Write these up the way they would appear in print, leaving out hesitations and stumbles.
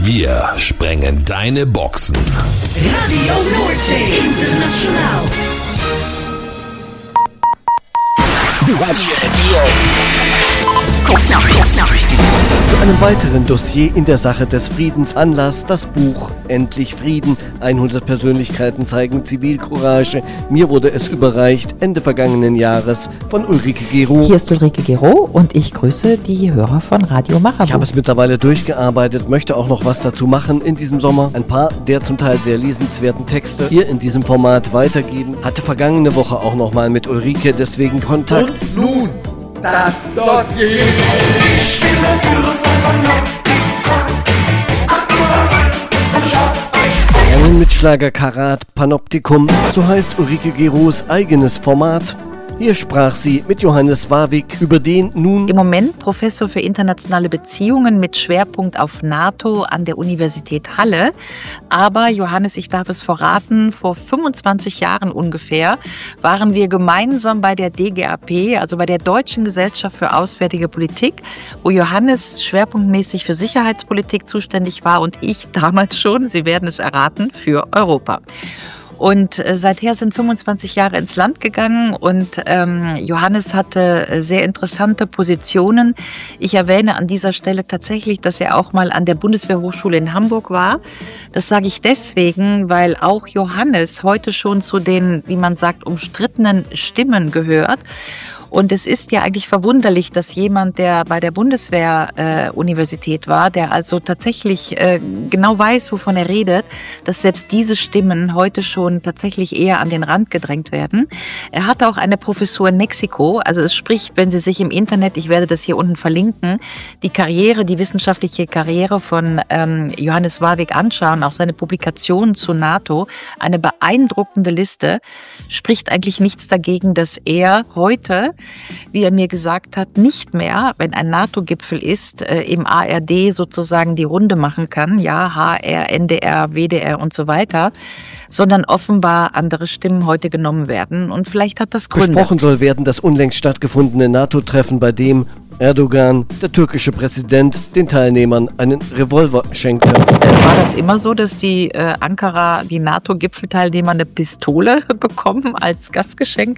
Wir sprengen deine Boxen. Radio Nordsee International. Kurznachrichten. Zu einem weiteren Dossier in der Sache des Friedens Anlass das Buch Endlich Frieden. 100 Persönlichkeiten zeigen Zivilcourage. Mir wurde es überreicht Ende vergangenen Jahres von Ulrike Gero. Hier ist Ulrike Gero und ich grüße die Hörer von Radio Marabout. Ich habe es mittlerweile durchgearbeitet, möchte auch noch was dazu machen in diesem Sommer. Ein paar der zum Teil sehr lesenswerten Texte hier in diesem Format weitergeben. Hatte vergangene Woche auch noch mal mit Ulrike, deswegen Kontakt. Und nun das Dossier. Mit Schlager Karat Panoptikum, so heißt Ulrike Geros eigenes Format. Hier sprach sie mit Johannes Warwick über den nun im Moment Professor für internationale Beziehungen mit Schwerpunkt auf NATO an der Universität Halle. Aber Johannes, ich darf es verraten, vor 25 Jahren ungefähr waren wir gemeinsam bei der DGAP, also bei der Deutschen Gesellschaft für Auswärtige Politik, wo Johannes schwerpunktmäßig für Sicherheitspolitik zuständig war und ich damals schon, Sie werden es erraten, für Europa. Und seither sind 25 Jahre ins Land gegangen und Johannes hatte sehr interessante Positionen. Ich erwähne an dieser Stelle tatsächlich, dass er auch mal an der Bundeswehrhochschule in Hamburg war. Das sage ich deswegen, weil auch Johannes heute schon zu den, wie man sagt, umstrittenen Stimmen gehört. Und es ist ja eigentlich verwunderlich, dass jemand, der bei der Bundeswehr-Universität war, der also tatsächlich genau weiß, wovon er redet, dass selbst diese Stimmen heute schon tatsächlich eher an den Rand gedrängt werden. Er hatte auch eine Professur in Mexiko. Also es spricht, wenn Sie sich im Internet, ich werde das hier unten verlinken, die wissenschaftliche Karriere von Johannes Warwick anschauen, auch seine Publikationen zu NATO, eine beeindruckende Liste, spricht eigentlich nichts dagegen, dass er heute, wie er mir gesagt hat, nicht mehr, wenn ein NATO-Gipfel ist, im ARD sozusagen die Runde machen kann, ja, HR, NDR, WDR und so weiter, sondern offenbar andere Stimmen heute genommen werden. Und vielleicht hat das Gründe. Besprochen soll werden das unlängst stattgefundene NATO-Treffen, bei dem Erdogan, der türkische Präsident, den Teilnehmern einen Revolver schenkte. War das immer so, dass die die NATO-Gipfelteilnehmer eine Pistole bekommen als Gastgeschenk?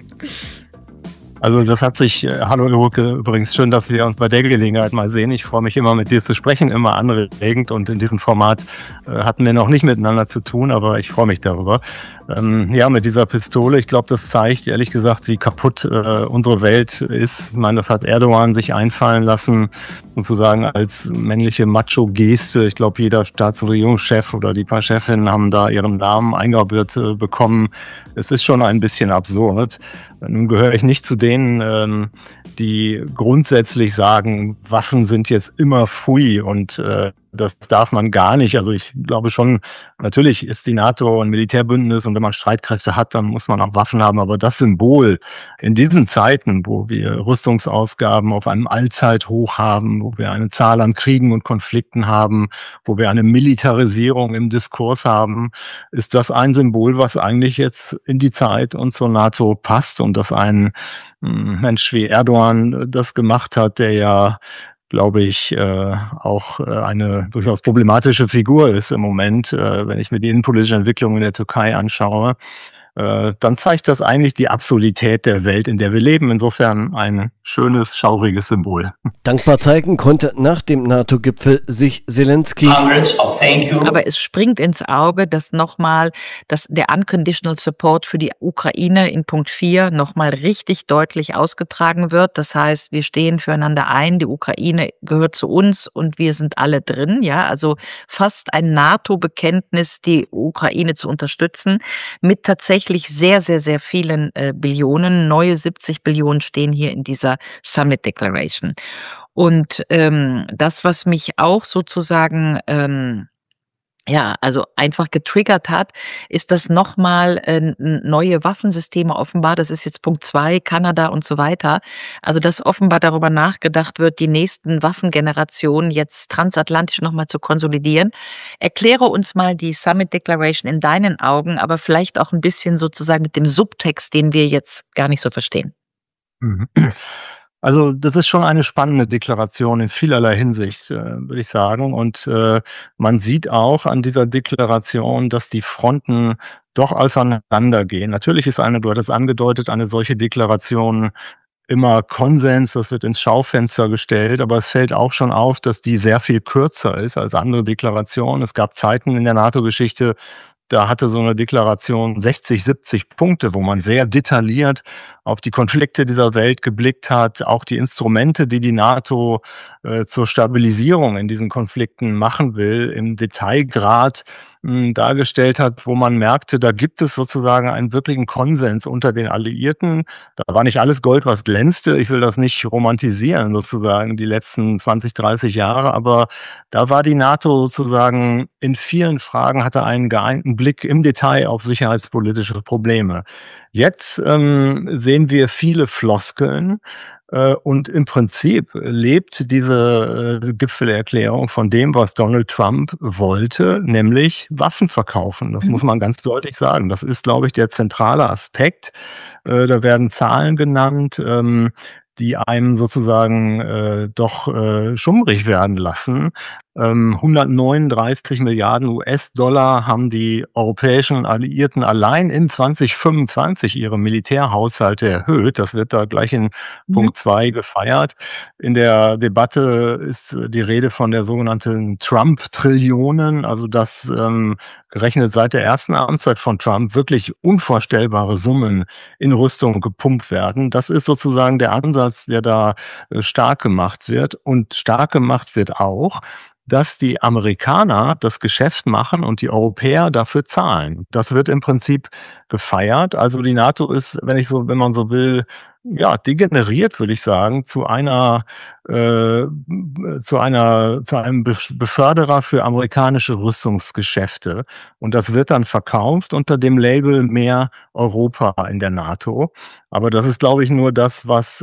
Also das hat sich, hallo Ulrike, übrigens schön, dass wir uns bei der Gelegenheit mal sehen. Ich freue mich immer mit dir zu sprechen, immer anregend und in diesem Format hatten wir noch nicht miteinander zu tun, aber ich freue mich darüber. Ja, mit dieser Pistole, ich glaube, das zeigt ehrlich gesagt, wie kaputt unsere Welt ist. Ich meine, das hat Erdogan sich einfallen lassen, sozusagen als männliche Macho-Geste. Ich glaube, jeder Staats- und Regierungschef oder die paar Chefinnen haben da ihren Namen eingraviert bekommen. Es ist schon ein bisschen absurd. Nun gehöre ich nicht zu denen, die grundsätzlich sagen, Waffen sind jetzt immer pfui und das darf man gar nicht. Also ich glaube schon, natürlich ist die NATO ein Militärbündnis und wenn man Streitkräfte hat, dann muss man auch Waffen haben. Aber das Symbol in diesen Zeiten, wo wir Rüstungsausgaben auf einem Allzeithoch haben, wo wir eine Zahl an Kriegen und Konflikten haben, wo wir eine Militarisierung im Diskurs haben, ist das ein Symbol, was eigentlich jetzt in die Zeit und zur NATO passt und dass ein Mensch wie Erdogan das gemacht hat, der ja, glaube ich, auch eine durchaus problematische Figur ist im Moment, wenn ich mir die innenpolitische Entwicklung in der Türkei anschaue, dann zeigt das eigentlich die Absurdität der Welt, in der wir leben. Insofern ein schönes, schauriges Symbol. Dankbar zeigen konnte nach dem NATO-Gipfel sich Zelensky. Aber es springt ins Auge, dass nochmal der Unconditional Support für die Ukraine in Punkt 4 nochmal richtig deutlich ausgetragen wird. Das heißt, wir stehen füreinander ein, die Ukraine gehört zu uns und wir sind alle drin. Ja, also fast ein NATO-Bekenntnis, die Ukraine zu unterstützen, mit tatsächlich sehr, sehr, sehr vielen Billionen. Neue 70 Billionen stehen hier in dieser Summit Declaration. Und das, was mich auch sozusagen also einfach getriggert hat, ist, dass nochmal neue Waffensysteme offenbar, das ist jetzt Punkt 2, Kanada und so weiter, also dass offenbar darüber nachgedacht wird, die nächsten Waffengenerationen jetzt transatlantisch nochmal zu konsolidieren. Erkläre uns mal die Summit Declaration in deinen Augen, aber vielleicht auch ein bisschen sozusagen mit dem Subtext, den wir jetzt gar nicht so verstehen. Also das ist schon eine spannende Deklaration in vielerlei Hinsicht, würde ich sagen. Und man sieht auch an dieser Deklaration, dass die Fronten doch auseinandergehen. Natürlich ist du hattest angedeutet, eine solche Deklaration immer Konsens, das wird ins Schaufenster gestellt, aber es fällt auch schon auf, dass die sehr viel kürzer ist als andere Deklarationen. Es gab Zeiten in der NATO-Geschichte, da hatte so eine Deklaration 60, 70 Punkte, wo man sehr detailliert auf die Konflikte dieser Welt geblickt hat, auch die Instrumente, die die NATO zur Stabilisierung in diesen Konflikten machen will, im Detailgrad dargestellt hat, wo man merkte, da gibt es sozusagen einen wirklichen Konsens unter den Alliierten. Da war nicht alles Gold, was glänzte. Ich will das nicht romantisieren, sozusagen, die letzten 20, 30 Jahre, aber da war die NATO sozusagen in vielen Fragen, hatte einen geeinten Blick im Detail auf sicherheitspolitische Probleme. Jetzt sehen wir viele Floskeln, und im Prinzip lebt diese Gipfelerklärung von dem, was Donald Trump wollte, nämlich Waffen verkaufen. Das muss man ganz deutlich sagen. Das ist, glaube ich, der zentrale Aspekt. Da werden Zahlen genannt, die einem sozusagen doch schummrig werden lassen. 139 Milliarden US-Dollar haben die europäischen Alliierten allein in 2025 ihre Militärhaushalte erhöht. Das wird da gleich in Punkt 2 gefeiert. In der Debatte ist die Rede von der sogenannten Trump-Trillionen, also dass gerechnet seit der ersten Amtszeit von Trump wirklich unvorstellbare Summen in Rüstung gepumpt werden. Das ist sozusagen der Ansatz, der da stark gemacht wird. Und stark gemacht wird auch, dass die Amerikaner das Geschäft machen und die Europäer dafür zahlen. Das wird im Prinzip gefeiert. Also die NATO ist, wenn man so will, ja, degeneriert, würde ich sagen, zu einem Beförderer für amerikanische Rüstungsgeschäfte. Und das wird dann verkauft unter dem Label mehr Europa in der NATO. Aber das ist, glaube ich, nur das, was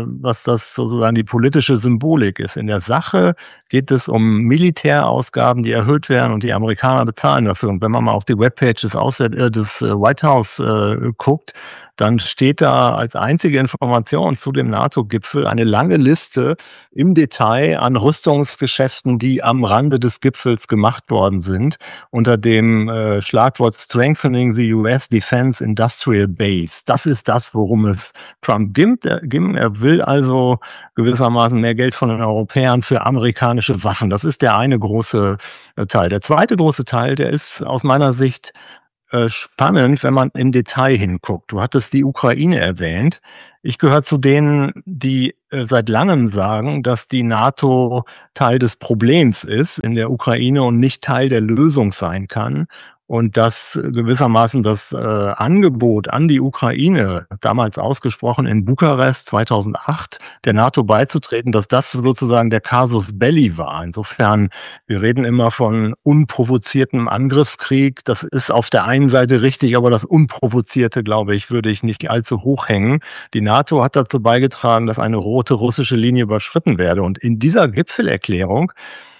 das sozusagen die politische Symbolik ist. In der Sache geht es um Militärausgaben, die erhöht werden und die Amerikaner bezahlen dafür. Und wenn man mal auf die Webpage des White House guckt, dann steht da als einzige Information zu dem NATO-Gipfel eine lange Liste im Detail an Rüstungsgeschäften, die am Rande des Gipfels gemacht worden sind, unter dem Schlagwort Strengthening the US Defense Industrial Base. Das ist das, worum es Trump ging. Er will also gewissermaßen mehr Geld von den Europäern für amerikanische Waffen. Das ist der eine große Teil. Der zweite große Teil, der ist aus meiner Sicht spannend, wenn man im Detail hinguckt. Du hattest die Ukraine erwähnt. Ich gehöre zu denen, die seit langem sagen, dass die NATO Teil des Problems ist in der Ukraine und nicht Teil der Lösung sein kann. Und dass gewissermaßen das Angebot an die Ukraine, damals ausgesprochen in Bukarest 2008, der NATO beizutreten, dass das sozusagen der Casus Belli war. Insofern, wir reden immer von unprovoziertem Angriffskrieg. Das ist auf der einen Seite richtig, aber das Unprovozierte, glaube ich, würde ich nicht allzu hoch hängen. Die NATO hat dazu beigetragen, dass eine rote russische Linie überschritten werde. Und in dieser Gipfelerklärung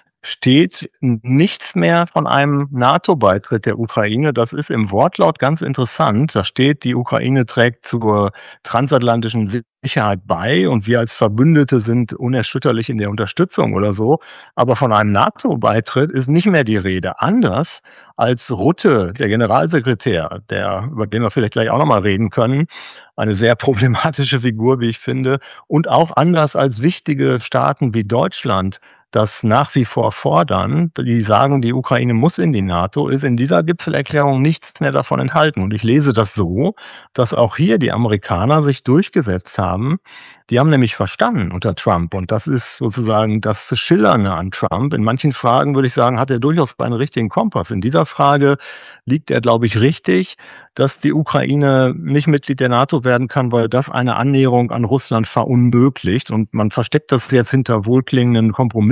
steht nichts mehr von einem NATO-Beitritt der Ukraine. Das ist im Wortlaut ganz interessant. Da steht, die Ukraine trägt zur transatlantischen Sicherheit bei und wir als Verbündete sind unerschütterlich in der Unterstützung oder so. Aber von einem NATO-Beitritt ist nicht mehr die Rede. Anders als Rutte, der Generalsekretär, über den wir vielleicht gleich auch nochmal reden können, eine sehr problematische Figur, wie ich finde, und auch anders als wichtige Staaten wie Deutschland das nach wie vor fordern, die sagen, die Ukraine muss in die NATO, ist in dieser Gipfelerklärung nichts mehr davon enthalten. Und ich lese das so, dass auch hier die Amerikaner sich durchgesetzt haben. Die haben nämlich verstanden unter Trump, und das ist sozusagen das Schillernde an Trump. In manchen Fragen, würde ich sagen, hat er durchaus einen richtigen Kompass. In dieser Frage liegt er, glaube ich, richtig, dass die Ukraine nicht Mitglied der NATO werden kann, weil das eine Annäherung an Russland verunmöglicht. Und man versteckt das jetzt hinter wohlklingenden Kompromissen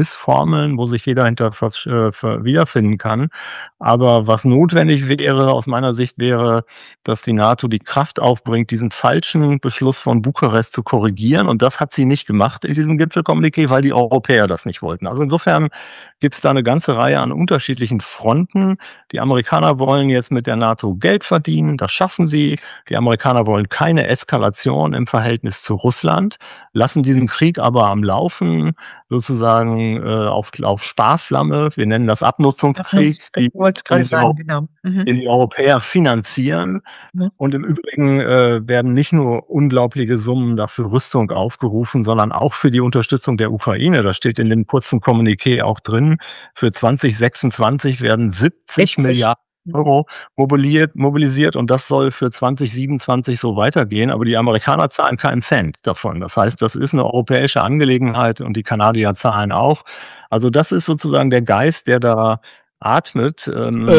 Kompromissformeln, wo sich jeder hinter wiederfinden kann. Aber was notwendig wäre, aus meiner Sicht, wäre, dass die NATO die Kraft aufbringt, diesen falschen Beschluss von Bukarest zu korrigieren. Und das hat sie nicht gemacht in diesem Gipfelkommuniqué, weil die Europäer das nicht wollten. Also insofern gibt es da eine ganze Reihe an unterschiedlichen Fronten. Die Amerikaner wollen jetzt mit der NATO Geld verdienen, das schaffen sie. Die Amerikaner wollen keine Eskalation im Verhältnis zu Russland, lassen diesen Krieg aber am Laufen, sozusagen auf Sparflamme. Wir nennen das Abnutzungskrieg, Ich wollte gerade sagen, genau. den die Europäer finanzieren. Und im Übrigen werden nicht nur unglaubliche Summen dafür Rüstung aufgerufen, sondern auch für die Unterstützung der Ukraine. Das steht in dem kurzen Kommuniqué auch drin. Für 2026 werden 70 Milliarden Euro mobilisiert und das soll für 2027 so weitergehen. Aber die Amerikaner zahlen keinen Cent davon. Das heißt, das ist eine europäische Angelegenheit und die Kanadier zahlen auch. Also das ist sozusagen der Geist, der da atmet.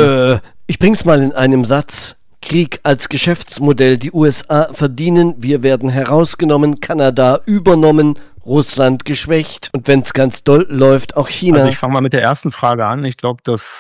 Ich bring's mal in einem Satz. Krieg als Geschäftsmodell. Die USA verdienen, wir werden herausgenommen, Kanada übernommen, Russland geschwächt und wenn es ganz doll läuft, auch China. Also ich fange mal mit der ersten Frage an. Ich glaube, dass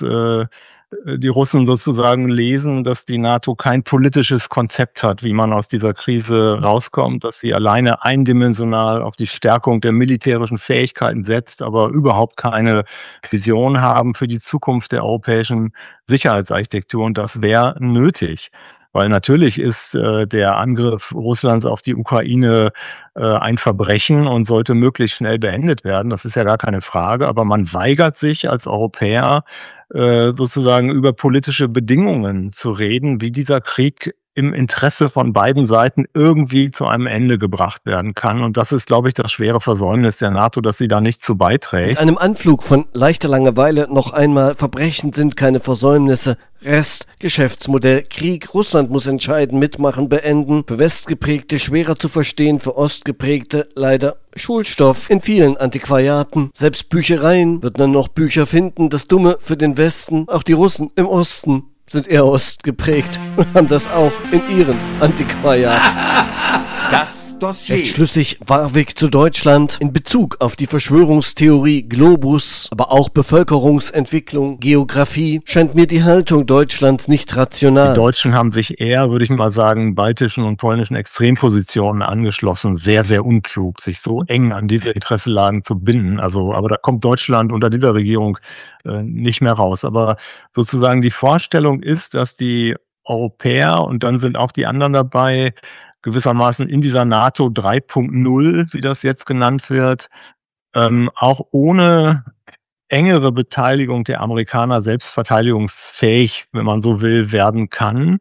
die Russen sozusagen lesen, dass die NATO kein politisches Konzept hat, wie man aus dieser Krise rauskommt, dass sie alleine eindimensional auf die Stärkung der militärischen Fähigkeiten setzt, aber überhaupt keine Vision haben für die Zukunft der europäischen Sicherheitsarchitektur. Und das wäre nötig. Weil natürlich ist der Angriff Russlands auf die Ukraine ein Verbrechen und sollte möglichst schnell beendet werden. Das ist ja gar keine Frage. Aber man weigert sich als Europäer sozusagen über politische Bedingungen zu reden, wie dieser Krieg im Interesse von beiden Seiten irgendwie zu einem Ende gebracht werden kann. Und das ist, glaube ich, das schwere Versäumnis der NATO, dass sie da nicht zu beiträgt. Mit einem Anflug von leichter Langeweile noch einmal: Verbrechen sind keine Versäumnisse. Rest, Geschäftsmodell, Krieg. Russland muss entscheiden, mitmachen, beenden. Für Westgeprägte schwerer zu verstehen, für Ostgeprägte leider Schulstoff in vielen Antiquariaten. Selbst Büchereien wird man noch Bücher finden. Das Dumme für den Westen, auch die Russen im Osten sind eher ostgeprägt und haben das auch in ihren Antiquariaten. Das Dossier. Schlüssig Warwick zu Deutschland in Bezug auf die Verschwörungstheorie Globus, aber auch Bevölkerungsentwicklung, Geografie, scheint mir die Haltung Deutschlands nicht rational. Die Deutschen haben sich eher, würde ich mal sagen, baltischen und polnischen Extrempositionen angeschlossen. Sehr, sehr unklug, sich so eng an diese Interesselagen zu binden. Also, aber da kommt Deutschland unter dieser Regierung nicht mehr raus. Aber sozusagen die Vorstellung ist, dass die Europäer, und dann sind auch die anderen dabei, gewissermaßen in dieser NATO 3.0, wie das jetzt genannt wird, auch ohne engere Beteiligung der Amerikaner selbstverteidigungsfähig, wenn man so will, werden kann.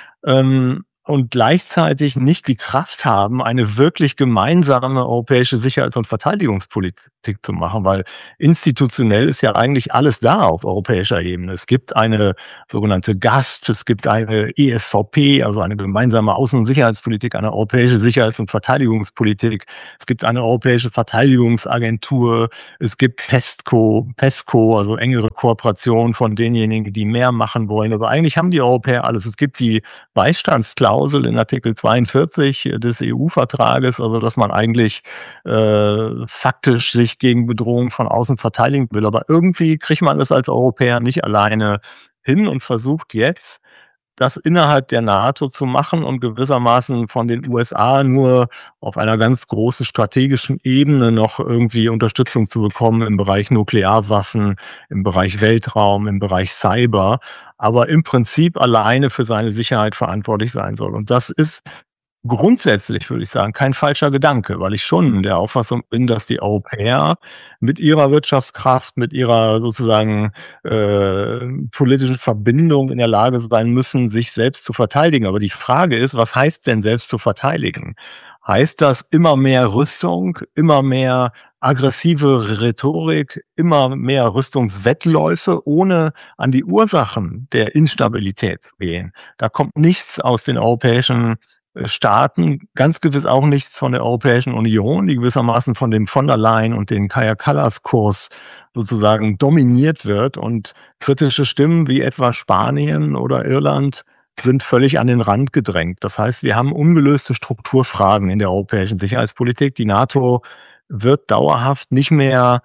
Und gleichzeitig nicht die Kraft haben, eine wirklich gemeinsame europäische Sicherheits- und Verteidigungspolitik zu machen, weil institutionell ist ja eigentlich alles da auf europäischer Ebene. Es gibt eine sogenannte GAST, es gibt eine ESVP, also eine gemeinsame Außen- und Sicherheitspolitik, eine europäische Sicherheits- und Verteidigungspolitik. Es gibt eine europäische Verteidigungsagentur, es gibt PESCO, also engere Kooperation von denjenigen, die mehr machen wollen. Aber eigentlich haben die Europäer alles. Es gibt die Beistandsklausel in Artikel 42 des EU-Vertrages, also dass man eigentlich faktisch sich gegen Bedrohungen von außen verteidigen will. Aber irgendwie kriegt man das als Europäer nicht alleine hin und versucht jetzt, das innerhalb der NATO zu machen und gewissermaßen von den USA nur auf einer ganz großen strategischen Ebene noch irgendwie Unterstützung zu bekommen im Bereich Nuklearwaffen, im Bereich Weltraum, im Bereich Cyber, aber im Prinzip alleine für seine Sicherheit verantwortlich sein soll. Und das ist grundsätzlich, würde ich sagen, kein falscher Gedanke, weil ich schon der Auffassung bin, dass die Europäer mit ihrer Wirtschaftskraft, mit ihrer sozusagen politischen Verbindung in der Lage sein müssen, sich selbst zu verteidigen. Aber die Frage ist, was heißt denn selbst zu verteidigen? Heißt das immer mehr Rüstung, immer mehr aggressive Rhetorik, immer mehr Rüstungswettläufe, ohne an die Ursachen der Instabilität zu gehen? Da kommt nichts aus den europäischen Staaten, ganz gewiss auch nichts von der Europäischen Union, die gewissermaßen von dem von der Leyen und den Kaja Kallas-Kurs sozusagen dominiert wird. Und kritische Stimmen wie etwa Spanien oder Irland sind völlig an den Rand gedrängt. Das heißt, wir haben ungelöste Strukturfragen in der europäischen Sicherheitspolitik. Die NATO wird dauerhaft nicht mehr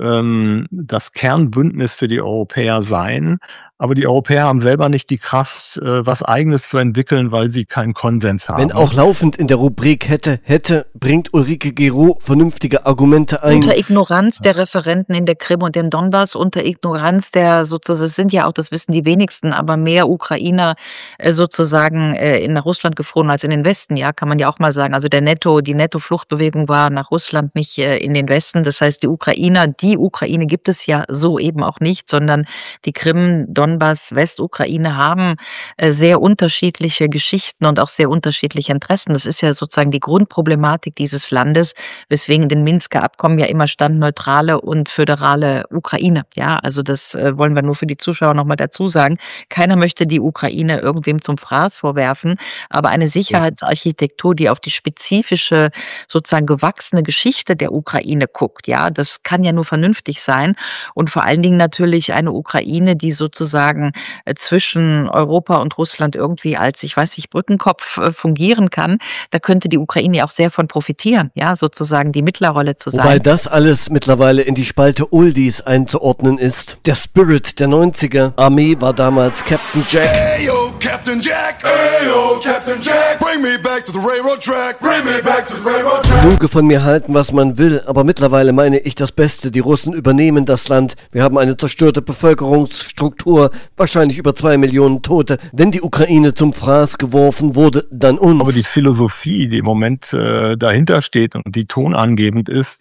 das Kernbündnis für die Europäer sein. Aber die Europäer haben selber nicht die Kraft, was Eigenes zu entwickeln, weil sie keinen Konsens haben. Wenn auch laufend in der Rubrik hätte, bringt Ulrike Guérot vernünftige Argumente ein. Unter Ignoranz der Referenten in der Krim und dem Donbass, unter Ignoranz der sozusagen, es sind ja auch, das wissen die wenigsten, aber mehr Ukrainer sozusagen nach Russland geflohen als in den Westen, ja, kann man ja auch mal sagen. Also die Netto-Fluchtbewegung war nach Russland, nicht in den Westen. Das heißt, die Ukraine gibt es ja so eben auch nicht, sondern die Krim, Donbass, Westukraine haben sehr unterschiedliche Geschichten und auch sehr unterschiedliche Interessen. Das ist ja sozusagen die Grundproblematik dieses Landes, weswegen in den Minsker Abkommen ja immer stand neutrale und föderale Ukraine. Ja, also das wollen wir nur für die Zuschauer nochmal dazu sagen. Keiner möchte die Ukraine irgendwem zum Fraß vorwerfen, aber eine Sicherheitsarchitektur, die auf die spezifische, sozusagen gewachsene Geschichte der Ukraine guckt, ja, das kann ja nur vernünftig sein und vor allen Dingen natürlich eine Ukraine, die sozusagen zwischen Europa und Russland irgendwie als, ich weiß nicht, Brückenkopf fungieren kann, da könnte die Ukraine ja auch sehr von profitieren, ja, sozusagen die Mittlerrolle zu sein. Wobei das alles mittlerweile in die Spalte Oldies einzuordnen ist. Der Spirit der 90er Armee war damals Captain Jack. Hey yo, Captain Jack! Hey yo, Captain Jack! Bring me back to the railroad track! Bring me back to the railroad track! Möge von mir halten, was man will, aber mittlerweile meine ich das Beste. Die Russen übernehmen das Land. Wir haben eine zerstörte Bevölkerungsstruktur, wahrscheinlich über 2 Millionen Tote. Wenn die Ukraine zum Fraß geworfen wurde, dann uns. Aber die Philosophie, die im Moment dahinter steht und die tonangebend ist,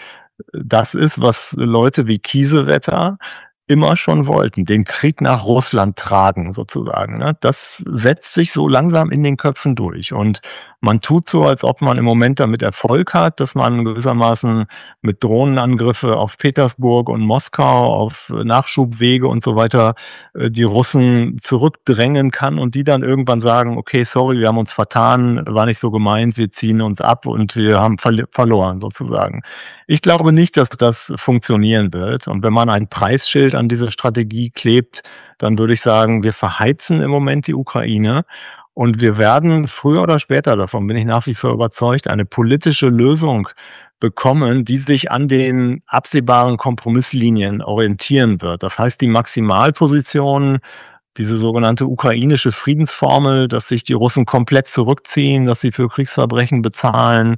das ist, was Leute wie Kiesewetter immer schon wollten, den Krieg nach Russland tragen sozusagen. Ne? Das setzt sich so langsam in den Köpfen durch und man tut so, als ob man im Moment damit Erfolg hat, dass man gewissermaßen mit Drohnenangriffe auf Petersburg und Moskau, auf Nachschubwege und so weiter die Russen zurückdrängen kann und die dann irgendwann sagen, okay, sorry, wir haben uns vertan, war nicht so gemeint, wir ziehen uns ab und wir haben verloren sozusagen. Ich glaube nicht, dass das funktionieren wird und wenn man ein Preisschild an diese Strategie klebt, dann würde ich sagen, wir verheizen im Moment die Ukraine und wir werden früher oder später, davon bin ich nach wie vor überzeugt, eine politische Lösung bekommen, die sich an den absehbaren Kompromisslinien orientieren wird. Das heißt, die Maximalposition, diese sogenannte ukrainische Friedensformel, dass sich die Russen komplett zurückziehen, dass sie für Kriegsverbrechen bezahlen,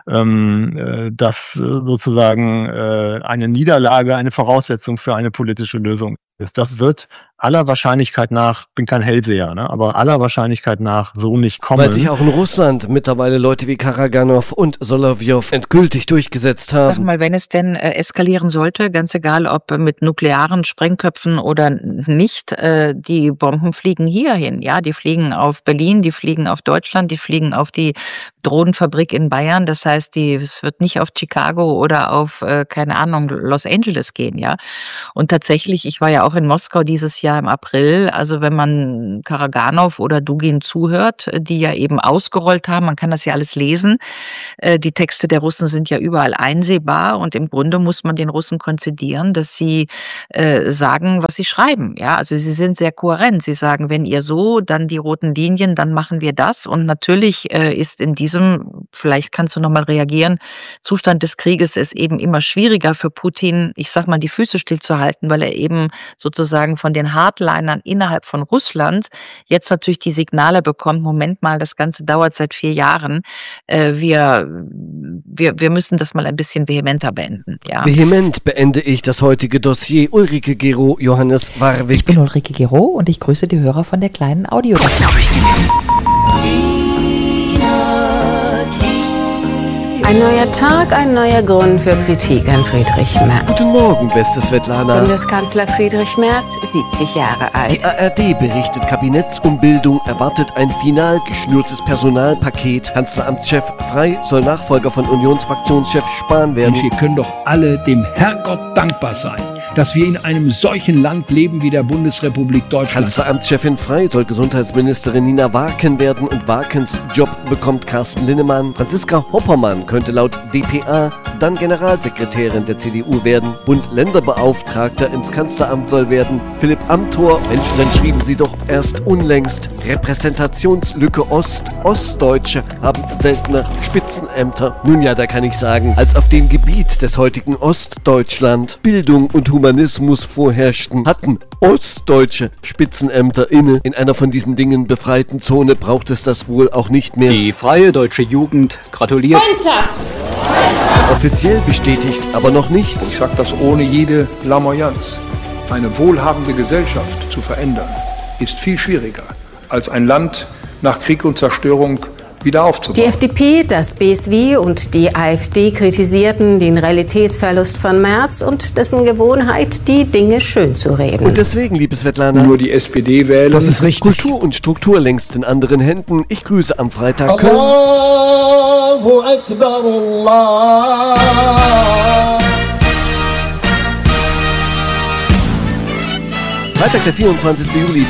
dass sozusagen eine Niederlage eine Voraussetzung für eine politische Lösung ist. Das wird aller Wahrscheinlichkeit nach, bin kein Hellseher, ne, aber aller Wahrscheinlichkeit nach so nicht kommen. Weil sich auch in Russland mittlerweile Leute wie Karaganov und Solovjow endgültig durchgesetzt haben. Sag mal, wenn es denn eskalieren sollte, ganz egal ob mit nuklearen Sprengköpfen oder nicht, die Bomben fliegen hierhin, ja, die fliegen auf Berlin, die fliegen auf Deutschland, die fliegen auf die Drohnenfabrik in Bayern, das heißt, es wird nicht auf Chicago oder auf, keine Ahnung, Los Angeles gehen, ja. Und tatsächlich, ich war ja auch in Moskau dieses Jahr im April, also wenn man Karaganov oder Dugin zuhört, die ja eben ausgerollt haben, man kann das ja alles lesen, die Texte der Russen sind ja überall einsehbar und im Grunde muss man den Russen konzidieren, dass sie sagen, was sie schreiben, ja, also sie sind sehr kohärent, sie sagen, wenn ihr so, dann die roten Linien, dann machen wir das und natürlich ist in diesem, vielleicht kannst du nochmal reagieren, Zustand des Krieges ist eben immer schwieriger für Putin, ich sag mal, die Füße stillzuhalten, weil er eben sozusagen von den Hardlinern innerhalb von Russland jetzt natürlich die Signale bekommt, Moment mal, das Ganze dauert seit 4 Jahren, wir müssen das mal ein bisschen vehementer beenden. Ja. Vehement beende ich das heutige Dossier. Ulrike Guérot, Johannes Warwick. Ich bin Ulrike Guérot und ich grüße die Hörer von der kleinen Audio. Ein neuer Tag, ein neuer Grund für Kritik an Friedrich Merz. Guten Morgen, beste Svetlana. Bundeskanzler Friedrich Merz, 70 Jahre alt. Die ARD berichtet, Kabinettsumbildung erwartet ein final geschnürtes Personalpaket. Kanzleramtschef Frey soll Nachfolger von Unionsfraktionschef Spahn werden. Und wir können doch alle dem Herrgott dankbar sein, dass wir in einem solchen Land leben wie der Bundesrepublik Deutschland. Kanzleramtschefin Frey soll Gesundheitsministerin Nina Warken werden und Warkens Job bekommt Carsten Linnemann. Franziska Hoppermann könnte laut dpa dann Generalsekretärin der CDU werden. Bund-Länder-Beauftragter ins Kanzleramt soll werden Philipp Amthor. Mensch, dann schrieben sie doch erst unlängst Repräsentationslücke Ost. Ostdeutsche haben seltener Spitzenkandidaten Spitzenämter. Nun ja, da kann ich sagen, als auf dem Gebiet des heutigen Ostdeutschland Bildung und Humanismus vorherrschten, hatten ostdeutsche Spitzenämter inne. In einer von diesen Dingen befreiten Zone braucht es das wohl auch nicht mehr. Die Freie Deutsche Jugend gratuliert. Freundschaft! Offiziell bestätigt aber noch nichts. Ich sage das ohne jede Lamoyanz. Eine wohlhabende Gesellschaft zu verändern, ist viel schwieriger, als ein Land nach Krieg und Zerstörung wieder aufzubauen. Die FDP, das BSW und die AfD kritisierten den Realitätsverlust von Merz und dessen Gewohnheit, die Dinge schön zu reden. Und deswegen, liebe Svetlana, nur die SPD wählen. Das ist richtig. Kultur und Struktur längst in anderen Händen. Ich grüße am Freitag Köln. Allahu Akbar, Allah. Freitag, der 24. Juli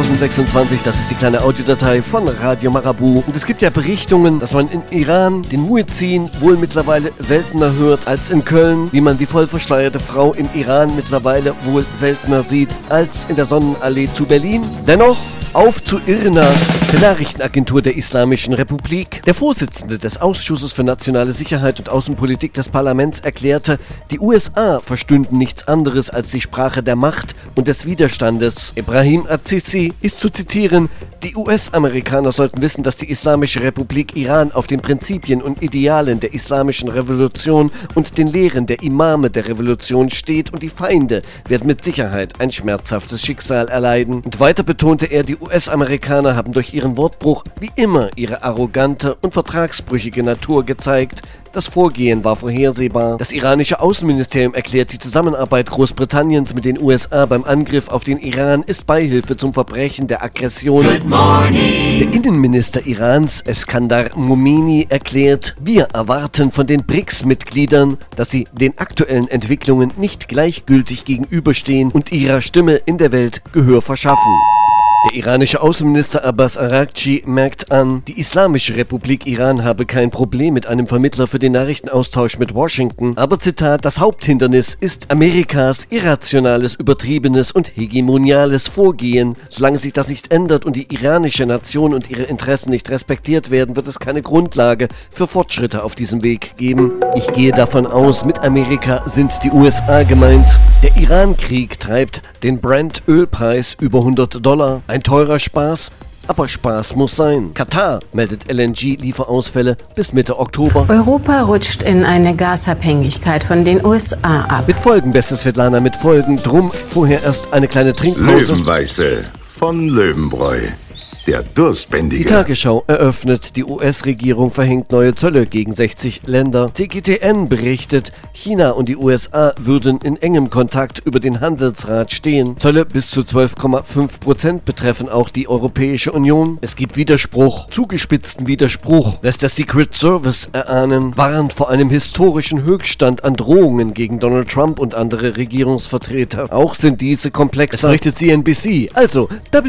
2026, das ist die kleine Audiodatei von Radio Marabu. Und es gibt ja Berichtungen, dass man in Iran den Muezzin wohl mittlerweile seltener hört als in Köln, wie man die vollverschleierte Frau im Iran mittlerweile wohl seltener sieht als in der Sonnenallee zu Berlin. Dennoch auf zu IRNA, der Nachrichtenagentur der Islamischen Republik. Der Vorsitzende des Ausschusses für nationale Sicherheit und Außenpolitik des Parlaments erklärte, die USA verstünden nichts anderes als die Sprache der Macht und des Widerstandes. Ibrahim Azizi ist zu zitieren: Die US-Amerikaner sollten wissen, dass die Islamische Republik Iran auf den Prinzipien und Idealen der islamischen Revolution und den Lehren der Imame der Revolution steht und die Feinde werden mit Sicherheit ein schmerzhaftes Schicksal erleiden. Und weiter betonte er, die US-Amerikaner haben durch ihren Wortbruch wie immer ihre arrogante und vertragsbrüchige Natur gezeigt. Das Vorgehen war vorhersehbar. Das iranische Außenministerium erklärt, die Zusammenarbeit Großbritanniens mit den USA beim Angriff auf den Iran ist Beihilfe zum Verbrechen der Aggression. Der Innenminister Irans, Eskandar Momeni, erklärt, wir erwarten von den BRICS-Mitgliedern, dass sie den aktuellen Entwicklungen nicht gleichgültig gegenüberstehen und ihrer Stimme in der Welt Gehör verschaffen. Der iranische Außenminister Abbas Araghchi merkt an, die Islamische Republik Iran habe kein Problem mit einem Vermittler für den Nachrichtenaustausch mit Washington, aber Zitat, das Haupthindernis ist Amerikas irrationales, übertriebenes und hegemoniales Vorgehen. Solange sich das nicht ändert und die iranische Nation und ihre Interessen nicht respektiert werden, wird es keine Grundlage für Fortschritte auf diesem Weg geben. Ich gehe davon aus, mit Amerika sind die USA gemeint. Der Iran-Krieg treibt den Brent-Ölpreis über $100. Ein teurer Spaß, aber Spaß muss sein. Katar meldet LNG-Lieferausfälle bis Mitte Oktober. Europa rutscht in eine Gasabhängigkeit von den USA ab. Mit Folgen, beste Svetlana, mit Folgen. Drum vorher erst eine kleine Trinkpause. Löwenweiße von Löwenbräu. Der Durstbändige. Die Tagesschau eröffnet, die US-Regierung verhängt neue Zölle gegen 60 Länder. CGTN berichtet, China und die USA würden in engem Kontakt über den Handelsrat stehen. Zölle bis zu 12,5% betreffen auch die Europäische Union. Es gibt Widerspruch, zugespitzten Widerspruch, lässt der Secret Service erahnen, warnt vor einem historischen Höchststand an Drohungen gegen Donald Trump und andere Regierungsvertreter. Auch sind diese komplex, berichtet CNBC, also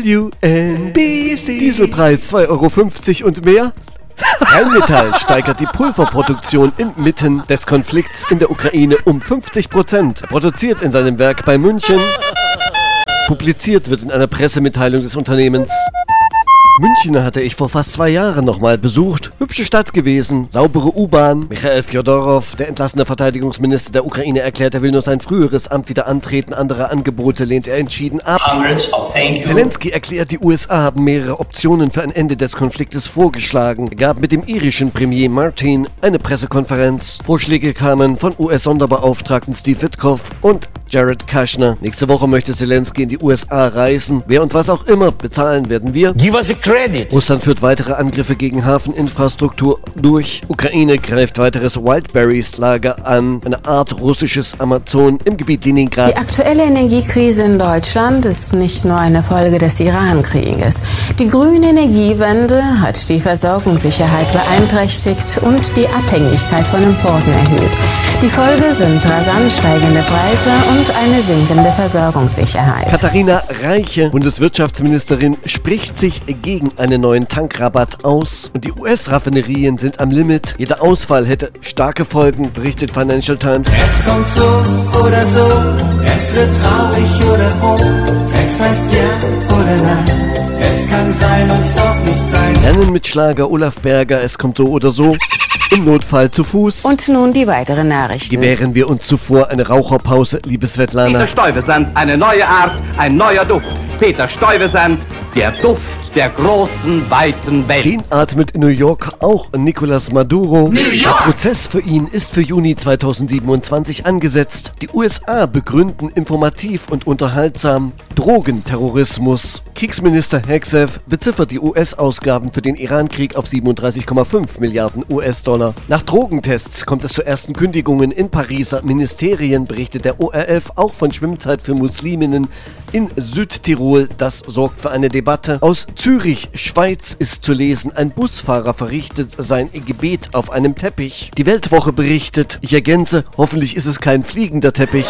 WNBC. Dieselpreis 2,50 € und mehr? Rheinmetall steigert die Pulverproduktion inmitten des Konflikts in der Ukraine um 50%. Er produziert in seinem Werk bei München. Publiziert wird in einer Pressemitteilung des Unternehmens. München hatte ich vor fast 2 Jahren nochmal besucht. Hübsche Stadt gewesen, saubere U-Bahn. Michail Fjodorow, der entlassene Verteidigungsminister der Ukraine, erklärt, er will nur sein früheres Amt wieder antreten. Andere Angebote lehnt er entschieden ab. Zelensky erklärt, die USA haben mehrere Optionen für ein Ende des Konfliktes vorgeschlagen. Er gab mit dem irischen Premier Martin eine Pressekonferenz. Vorschläge kamen von US-Sonderbeauftragten Steve Witkoff und Jared Kushner. Nächste Woche möchte Zelensky in die USA reisen. Wer und was auch immer bezahlen werden wir. Give us a credit. Russland führt weitere Angriffe gegen Hafeninfrastruktur durch. Ukraine greift weiteres Wildberries-Lager an. Eine Art russisches Amazon im Gebiet Leningrad. Die aktuelle Energiekrise in Deutschland ist nicht nur eine Folge des Iran-Krieges. Die grüne Energiewende hat die Versorgungssicherheit beeinträchtigt und die Abhängigkeit von Importen erhöht. Die Folge sind rasant steigende Preise und eine sinkende Versorgungssicherheit. Katharina Reiche, Bundeswirtschaftsministerin, spricht sich gegen einen neuen Tankrabatt aus. Und die US-Raffinerien sind am Limit. Jeder Ausfall hätte starke Folgen, berichtet Financial Times. Es kommt so oder so, es wird traurig oder froh. Es heißt ja oder nein, es kann sein und doch nicht sein. Lernen mit Schlager Olaf Berger, es kommt so oder so. Im Notfall zu Fuß. Und nun die weiteren Nachrichten. Gewähren wir uns zuvor eine Raucherpause, liebe Svetlana. Peter Stuyvesant, eine neue Art, ein neuer Duft. Peter Stuyvesant, der Duft der großen, weiten Welt. Den atmet in New York auch Nicolas Maduro. New York! Der Prozess für ihn ist für Juni 2027 angesetzt. Die USA begründen informativ und unterhaltsam Drogenterrorismus. Kriegsminister Hegseth beziffert die US-Ausgaben für den Iran-Krieg auf 37,5 Milliarden US-Dollar. Nach Drogentests kommt es zu ersten Kündigungen in Pariser Ministerien, berichtet der ORF, auch von Schwimmzeit für Musliminnen in Südtirol. Das sorgt für eine Debatte. Aus Zürich, Schweiz ist zu lesen, ein Busfahrer verrichtet sein Gebet auf einem Teppich. Die Weltwoche berichtet, ich ergänze, hoffentlich ist es kein fliegender Teppich.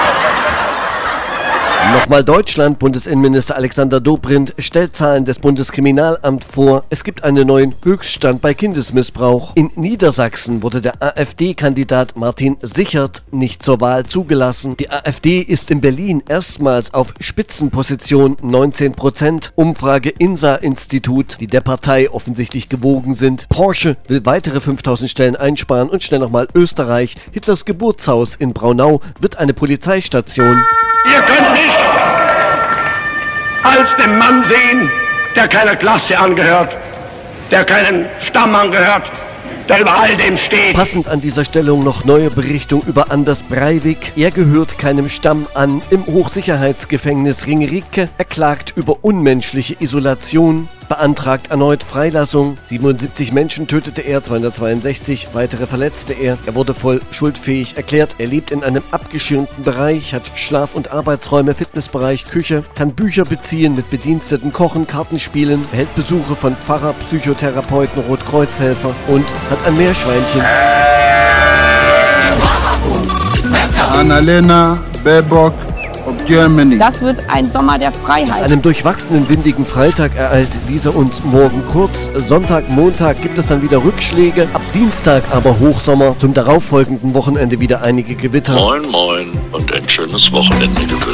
Nochmal Deutschland. Bundesinnenminister Alexander Dobrindt stellt Zahlen des Bundeskriminalamts vor. Es gibt einen neuen Höchststand bei Kindesmissbrauch. In Niedersachsen wurde der AfD-Kandidat Martin Sichert nicht zur Wahl zugelassen. Die AfD ist in Berlin erstmals auf Spitzenposition, 19%. Umfrage INSA-Institut, die der Partei offensichtlich gewogen sind. Porsche will weitere 5000 Stellen einsparen und schnell nochmal Österreich. Hitlers Geburtshaus in Braunau wird eine Polizeistation. Ihr könnt mich als den Mann sehen, der keiner Klasse angehört, der keinen Stamm angehört, der über all dem steht. Passend an dieser Stellung noch neue Berichtung über Anders Breivik. Er gehört keinem Stamm an. Im Hochsicherheitsgefängnis Ringerike. Er klagt über unmenschliche Isolation. Beantragt erneut Freilassung. 77 Menschen tötete er, 262 weitere verletzte er. Er wurde voll schuldfähig erklärt. Er lebt in einem abgeschirmten Bereich, hat Schlaf- und Arbeitsräume, Fitnessbereich, Küche, kann Bücher beziehen, mit Bediensteten kochen, Karten spielen, erhält Besuche von Pfarrer, Psychotherapeuten, Rotkreuzhelfer und hat ein Meerschweinchen. Annalena Baerbock of Germany. Das wird ein Sommer der Freiheit. An einem durchwachsenen, windigen Freitag ereilt dieser uns morgen kurz. Sonntag, Montag gibt es dann wieder Rückschläge. Ab Dienstag aber Hochsommer. Zum darauffolgenden Wochenende wieder einige Gewitter. Moin, moin und ein schönes Wochenende gewünscht.